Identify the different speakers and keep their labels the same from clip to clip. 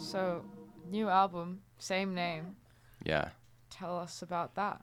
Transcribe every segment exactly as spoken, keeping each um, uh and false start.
Speaker 1: So, new album, same name.
Speaker 2: Yeah.
Speaker 1: Tell us about that.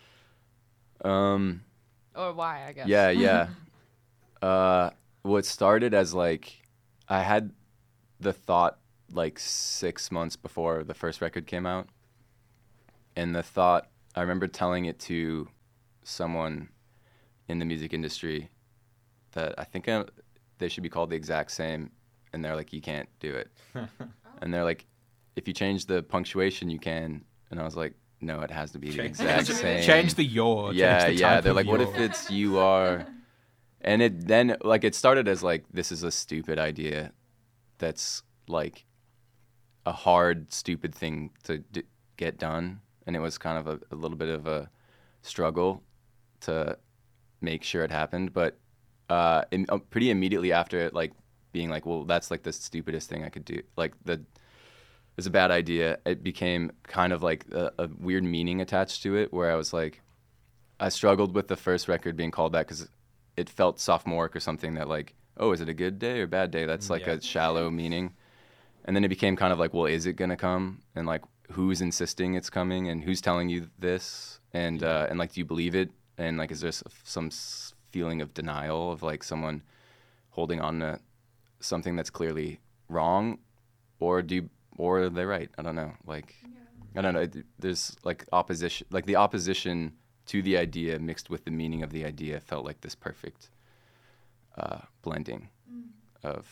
Speaker 2: Um.
Speaker 1: Or why, I guess.
Speaker 2: Yeah, yeah. uh, what started as like, I had the thought like six months before the first record came out, and the thought, I remember telling it to someone in the music industry that I think I, they should be called the exact same, and they're like, you can't do it. And they're like, if you change the punctuation, you can. And I was like, no, it has to be the exact same.
Speaker 3: Change the your.
Speaker 2: Yeah,
Speaker 3: change the
Speaker 2: yeah.
Speaker 3: type
Speaker 2: They're
Speaker 3: of
Speaker 2: like, what
Speaker 3: your.
Speaker 2: if it's you are? And it then, like, it started as like, this is a stupid idea that's like a hard, stupid thing to d- get done. And it was kind of a, a little bit of a struggle to make sure it happened. But uh, in, uh, pretty immediately after it, like, being like, well, that's like the stupidest thing I could do. Like, the it was a bad idea. It became kind of like a, a weird meaning attached to it, where I was like, I struggled with the first record being called that because it felt sophomoric or something that like, oh, is it a good day or bad day? That's like
Speaker 3: Yeah.
Speaker 2: a shallow meaning. And then it became kind of like, well, is it going to come? And like, who's insisting it's coming and who's telling you this? And, uh, and like, do you believe it? And like, is there s- some s- feeling of denial of like someone holding on to something that's clearly wrong? Or do you, or are they right? I don't know. Like, I don't know. It- There's like opposition, like the opposition to the idea mixed with the meaning of the idea felt like this perfect uh, blending of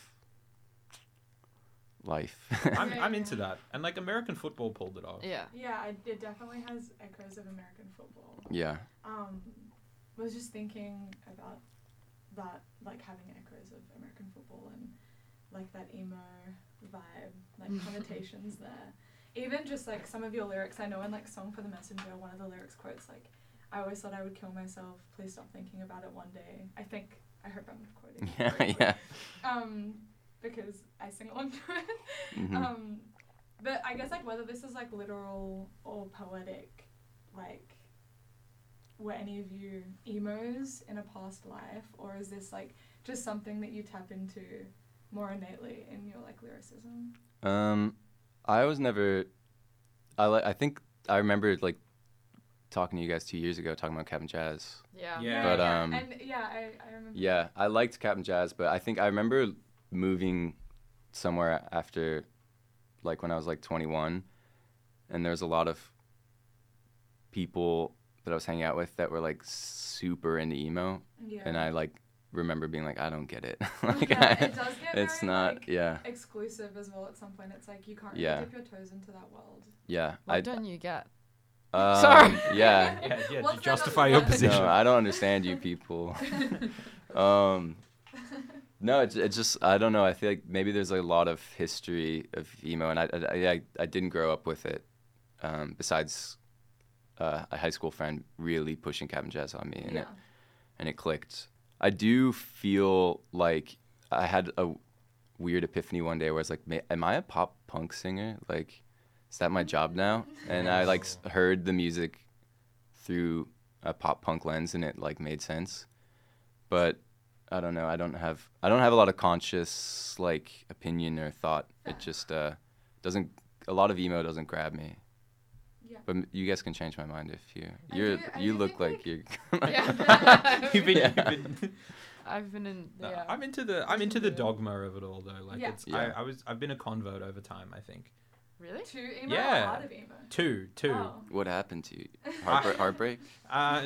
Speaker 2: life.
Speaker 3: I'm, I'm into that. And like American football pulled it off.
Speaker 1: Yeah.
Speaker 4: Yeah, I, it definitely has echoes of American football.
Speaker 2: Yeah.
Speaker 4: Um, was just thinking about that, like having echoes of American football and like that emo vibe, like connotations there. Even just like some of your lyrics, I know in like Song for the Messenger, one of the lyrics quotes like, I always thought I would kill myself, please stop thinking about it one day. I think, I hope I'm quoting it
Speaker 2: Yeah,
Speaker 4: correctly.
Speaker 2: yeah.
Speaker 4: Um, because I sing along to it.
Speaker 2: Mhm.
Speaker 4: Um, but I guess like whether this is like literal or poetic, like were any of you emos in a past life, or is this like just something that you tap into more innately in your like lyricism?
Speaker 2: Um, I was never. I like. I think I remember like talking to you guys two years ago, talking about Captain Jazz.
Speaker 1: Yeah.
Speaker 3: Yeah.
Speaker 2: But,
Speaker 4: yeah.
Speaker 2: um,
Speaker 4: and yeah, I, I remember.
Speaker 2: Yeah, I liked Captain Jazz, but I think I remember moving somewhere after, like when I was like twenty-one, and there was a lot of people that I was hanging out with that were like super into emo,
Speaker 4: Yeah.
Speaker 2: and I like remember being like, I don't get it. Like,
Speaker 4: Yeah,
Speaker 2: I-
Speaker 4: it does get
Speaker 2: it's
Speaker 4: very,
Speaker 2: not.
Speaker 4: like,
Speaker 2: yeah,
Speaker 4: exclusive as well at some point. It's like you can't really
Speaker 2: Yeah.
Speaker 4: dip your toes into that world.
Speaker 2: yeah.
Speaker 1: What
Speaker 2: I
Speaker 1: don't you get?
Speaker 2: um,
Speaker 1: Sorry.
Speaker 2: Yeah.
Speaker 3: Yeah, yeah,
Speaker 4: What's
Speaker 3: to
Speaker 4: that
Speaker 3: justify
Speaker 4: other
Speaker 3: your
Speaker 4: one?
Speaker 3: position.
Speaker 2: No, I don't understand you people. um, no, it's it's just I don't know. I feel like maybe there's a lot of history of emo, and I I I, I didn't grow up with it. Um, besides uh, a high school friend really pushing Captain Jazz on me, and
Speaker 4: Yeah.
Speaker 2: it and it clicked. I do feel like I had a weird epiphany one day where it's like, "Ma- am I a pop punk singer? Like, is that my job now? And I like s- heard the music through a pop punk lens, and it like made sense. But I don't know. I don't have I don't have a lot of conscious like opinion or thought. It just uh, doesn't. A lot of emo doesn't grab me.
Speaker 4: Yeah.
Speaker 2: But m- you guys can change my mind if you
Speaker 4: I
Speaker 2: you're
Speaker 4: do- I
Speaker 2: you
Speaker 4: do
Speaker 2: look
Speaker 4: think,
Speaker 2: like,
Speaker 4: like-
Speaker 2: you're.
Speaker 1: Yeah.
Speaker 3: You've been,
Speaker 2: Yeah.
Speaker 3: you've been
Speaker 1: I've been in.
Speaker 3: No,
Speaker 1: Yeah.
Speaker 3: I'm into the I'm into the dogma of it all though. Like
Speaker 4: Yeah.
Speaker 3: it's
Speaker 2: Yeah.
Speaker 3: I, I was I've been a convert over time, I think.
Speaker 1: Really?
Speaker 4: To emo
Speaker 3: Yeah.
Speaker 4: or out of emo?
Speaker 3: Two, two.
Speaker 4: Oh.
Speaker 2: What happened to you? Heartbreak? heartbreak?
Speaker 3: Uh,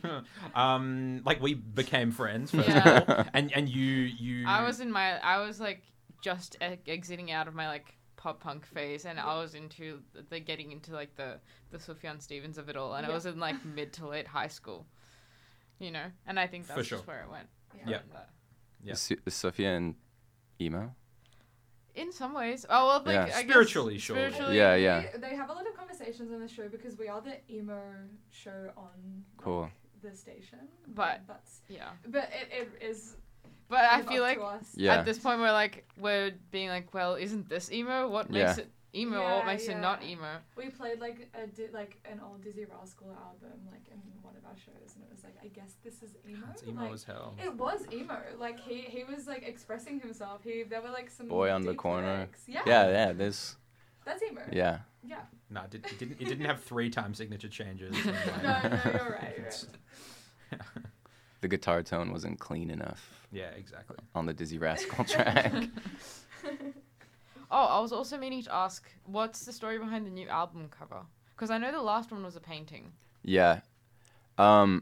Speaker 3: um, like we became friends first
Speaker 1: Yeah.
Speaker 3: of all, and and you you.
Speaker 1: I was in my. I was like just e- exiting out of my like pop punk phase, and I was into the, the getting into like the the Sufjan Stevens of it all, and I
Speaker 4: Yeah.
Speaker 1: was in like mid to late high school, you know. And I think
Speaker 3: For
Speaker 1: that's
Speaker 3: sure.
Speaker 1: just where it went.
Speaker 3: Yeah.
Speaker 1: from that.
Speaker 3: Yeah.
Speaker 2: Is, Su- is Sophia and emo?
Speaker 1: In some ways. Oh well, like
Speaker 2: Yeah.
Speaker 1: I guess
Speaker 3: Spiritually, sure.
Speaker 1: Spiritually.
Speaker 2: Yeah, yeah.
Speaker 4: They, they have a lot of conversations on the show because we are the emo show on
Speaker 2: Cool.
Speaker 4: like, the station.
Speaker 1: But-
Speaker 4: that's
Speaker 1: Yeah.
Speaker 4: but it, it is.
Speaker 1: But I
Speaker 4: kind of
Speaker 1: feel
Speaker 4: up
Speaker 1: like
Speaker 4: to us.
Speaker 2: Yeah.
Speaker 1: at this point we're like we're being like, well, isn't this emo? What makes
Speaker 2: Yeah.
Speaker 1: it emo?
Speaker 4: Yeah,
Speaker 1: what makes it not
Speaker 4: yeah.
Speaker 1: emo?
Speaker 4: We played like a di- like an old Dizzy Rascal album like in one of our shows, and it was like, I guess this is emo.
Speaker 3: It's emo
Speaker 4: like,
Speaker 3: as hell.
Speaker 4: It was emo. Like he he was like expressing himself. He there were like some
Speaker 2: Boy on the
Speaker 4: deep
Speaker 2: corner.
Speaker 4: lyrics. Yeah.
Speaker 2: Yeah, yeah. There's
Speaker 4: That's emo.
Speaker 2: Yeah.
Speaker 4: Yeah.
Speaker 3: No, it, did, it didn't. It didn't have three time signature changes. and,
Speaker 4: No,
Speaker 3: like-
Speaker 4: no, you're right. You're right.
Speaker 2: The guitar tone wasn't clean enough
Speaker 3: Yeah, exactly.
Speaker 2: on the Dizzy Rascal track.
Speaker 1: Oh, I was also meaning to ask, what's the story behind the new album cover? Because I know the last one was a painting.
Speaker 2: Yeah. Um,